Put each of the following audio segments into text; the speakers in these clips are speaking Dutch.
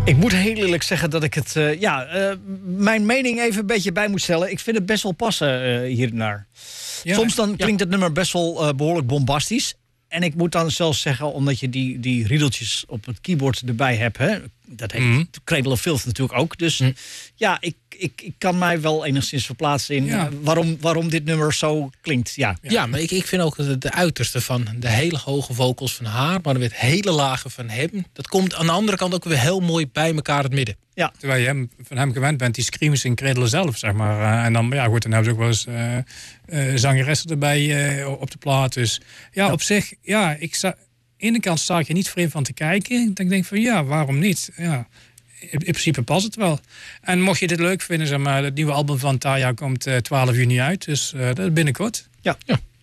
Ik moet heel eerlijk zeggen dat ik het, mijn mening even een beetje bij moet stellen. Ik vind het best wel passen hiernaar. Ja, soms dan klinkt het nummer best wel behoorlijk bombastisch. En ik moet dan zelfs zeggen, omdat je die riedeltjes op het keyboard erbij hebt, hè, dat heeft Cradle of Filth natuurlijk ook. Dus ja, ik kan mij wel enigszins verplaatsen in waarom dit nummer zo klinkt. Ja, maar ik vind ook de uiterste van de hele hoge vocals van haar, maar weer hele lage van hem. Dat komt aan de andere kant ook weer heel mooi bij elkaar het midden. Ja. Terwijl je van hem gewend bent, die screams in Cradle zelf, zeg maar. En dan, dan hebben ze ook wel eens zangeressen erbij op de plaat. Dus op zich, aan de ene kant sta ik er niet vreemd van te kijken. Dan denk ik van, waarom niet? Ja. In principe past het wel. En mocht je dit leuk vinden, zeg maar, het nieuwe album van Tarja komt 12 juni uit. Dus dat is binnenkort. Ja.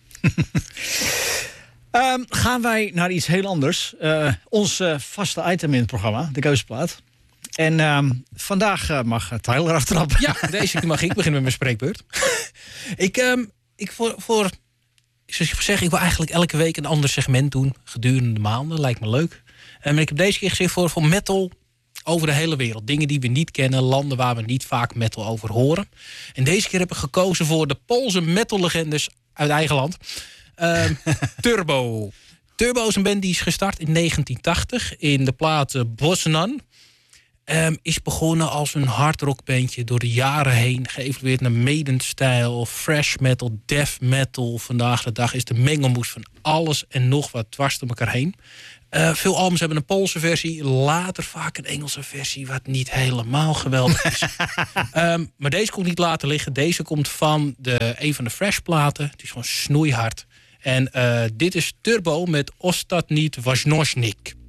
Gaan wij naar iets heel anders. Ons vaste item in het programma, de Keuzeplaat. En vandaag mag Tyler aftrappen. Ja, deze keer mag ik beginnen met mijn spreekbeurt. Zoals je zegt, ik wil eigenlijk elke week een ander segment doen gedurende de maanden. Lijkt me leuk. Maar ik heb deze keer gezegd voor metal over de hele wereld. Dingen die we niet kennen, landen waar we niet vaak metal over horen. En deze keer heb ik gekozen voor de Poolse metal-legendes uit eigen land. Turbo. Turbo is een band die is gestart in 1980 in de plaat Bosnan. Is begonnen als een hardrockbandje, door de jaren heen geëvolueerd naar Maiden-stijl, thrash metal, death metal. Vandaag de dag is de mengelmoes van alles en nog wat dwars door elkaar heen. Veel albums hebben een Poolse versie, later vaak een Engelse versie, wat niet helemaal geweldig is. Maar deze komt niet laten liggen. Deze komt van een van de thrash-platen. Het is gewoon snoeihard. En dit is Turbo met Ostatni Ważnośnik.